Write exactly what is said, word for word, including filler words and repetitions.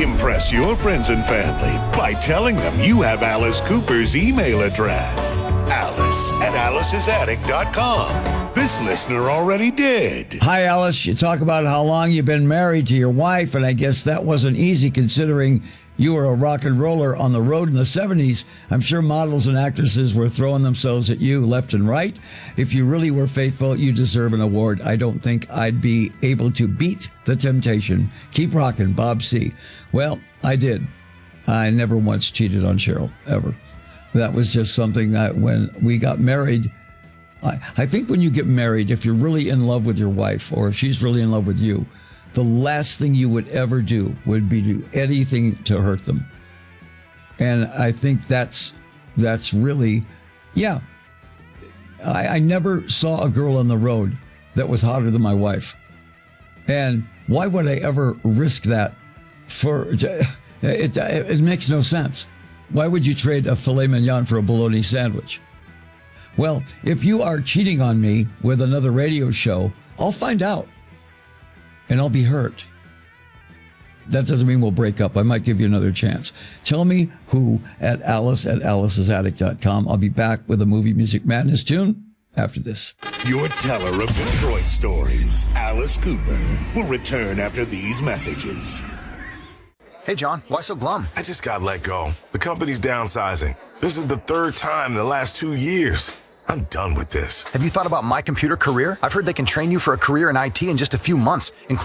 Impress your friends and family by telling them you have Alice Cooper's email address. Alice at alice's attic dot com. This listener already did. Hi, Alice. You talk about how long you've been married to your wife, and I guess that wasn't easy considering you were a rock and roller on the road in the seventies. I'm sure models and actresses were throwing themselves at you left and right. If you really were faithful, you deserve an award. I don't think I'd be able to beat the temptation. Keep rocking, Bob C. Well, I did. I never once cheated on Cheryl, ever. That was just something that when we got married, I, I think when you get married, if you're really in love with your wife or if she's really in love with you, the last thing you would ever do would be do anything to hurt them. And I think that's that's really, yeah. I, I never saw a girl on the road that was hotter than my wife. And why would I ever risk that for, it, it, it makes no sense. Why would you trade a filet mignon for a bologna sandwich? Well, if you are cheating on me with another radio show, I'll find out. And I'll be hurt. That doesn't mean we'll break up. I might give you another chance. Tell me who at Alice at alice's attic dot com. I'll be back with a Movie Music Madness tune after this. Your teller of Detroit stories, Alice Cooper, will return after these messages. Hey, John, why so glum? I just got let go. The company's downsizing. This is the third time in the last two years. I'm done with this. Have you thought about My Computer Career? I've heard they can train you for a career in I T in just a few months, including